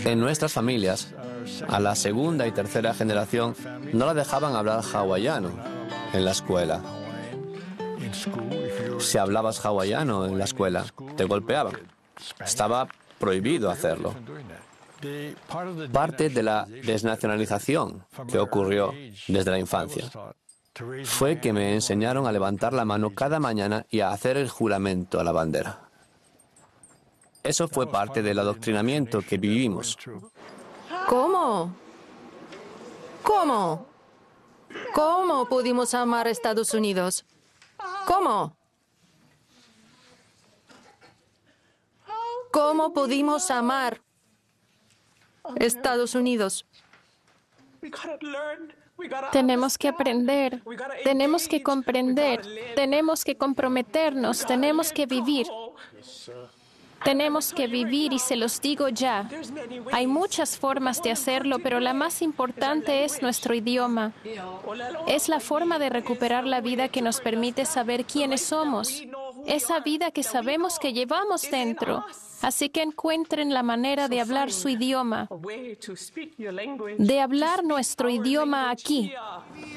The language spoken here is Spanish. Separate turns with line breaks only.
En nuestras familias, a la segunda y tercera generación no la dejaban hablar hawaiano en la escuela. Si hablabas hawaiano en la escuela, te golpeaban. Estaba prohibido hacerlo. Parte de la desnacionalización que ocurrió desde la infancia fue que me enseñaron a levantar la mano cada mañana y a hacer el juramento a la bandera. Eso fue parte del adoctrinamiento que vivimos.
¿Cómo? ¿Cómo? ¿Cómo pudimos amar a Estados Unidos? ¿Cómo? ¿Cómo pudimos amar Estados Unidos?
Tenemos que aprender, tenemos que comprender, tenemos que comprometernos, tenemos que vivir. Tenemos que vivir y se los digo ya. Hay muchas formas de hacerlo, pero la más importante es nuestro idioma. Es la forma de recuperar la vida que nos permite saber quiénes somos. Esa vida que sabemos que llevamos dentro. Así que encuentren la manera de hablar su idioma, de hablar nuestro idioma aquí.